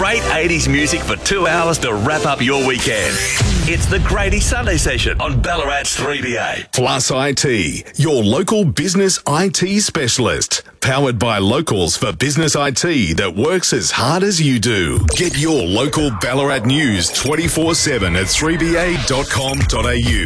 Great 80s music for 2 hours to wrap up your weekend. It's the Grady Sunday Session on Ballarat's 3BA. Plus IT, your local business IT specialist. Powered by Locals for business IT that works as hard as you do. Get your local Ballarat news 24/7 at 3ba.com.au.